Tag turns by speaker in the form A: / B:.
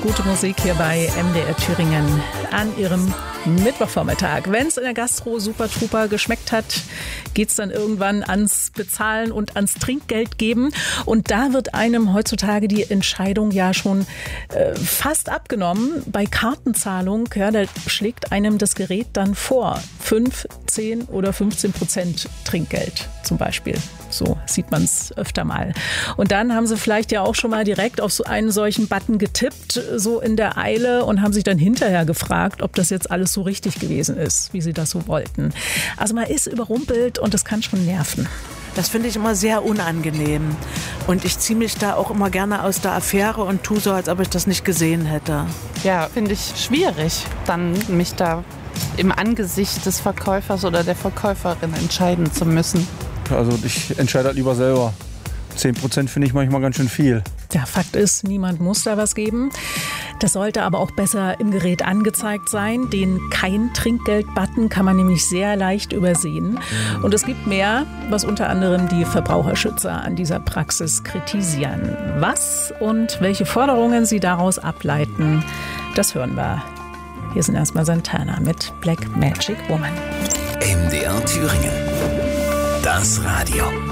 A: Gute Musik hier bei MDR Thüringen an Ihrem Mittwochvormittag. Wenn es in der Gastro super truper geschmeckt hat, geht es dann irgendwann ans Bezahlen und ans Trinkgeld geben. Und da wird einem heutzutage die Entscheidung ja schon fast abgenommen. Bei Kartenzahlung, ja, da schlägt einem das Gerät dann vor. 5, 10 oder 15% Trinkgeld zum Beispiel. So sieht man es öfter mal. Und dann haben Sie vielleicht ja auch schon mal direkt auf so einen solchen Button getippt, so in der Eile, und haben sich dann hinterher gefragt, ob das jetzt alles so richtig gewesen ist, wie Sie das so wollten. Also man ist überrumpelt und das kann schon nerven.
B: Das finde ich immer sehr unangenehm. Und ich ziehe mich da auch immer gerne aus der Affäre und tue so, als ob ich das nicht gesehen hätte.
C: Ja, finde ich schwierig, dann mich da im Angesicht des Verkäufers oder der Verkäuferin entscheiden zu müssen.
D: Also ich entscheide halt lieber selber. 10% finde ich manchmal ganz schön viel.
A: Ja, Fakt ist, niemand muss da was geben. Das sollte aber auch besser im Gerät angezeigt sein. Den Kein-Trinkgeld-Button kann man nämlich sehr leicht übersehen. Und es gibt mehr, was unter anderem die Verbraucherschützer an dieser Praxis kritisieren. Was und welche Forderungen sie daraus ableiten, das hören wir. Hier sind erstmal Santana mit Black Magic Woman.
E: MDR Thüringen. Das Radio.